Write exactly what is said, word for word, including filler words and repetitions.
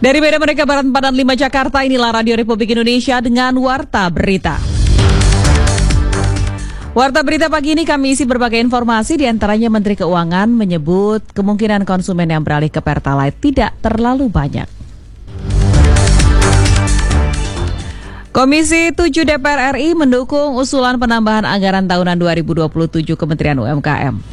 Dari Medan Merdeka Barat empat dan lima Jakarta, inilah Radio Republik Indonesia dengan Warta Berita. Warta Berita pagi ini kami isi berbagai informasi, diantaranya Menteri Keuangan menyebut kemungkinan konsumen yang beralih ke Pertalite tidak terlalu banyak. Komisi tujuh D P R R I mendukung usulan penambahan anggaran tahunan dua ribu dua puluh tujuh Kementerian U M K M.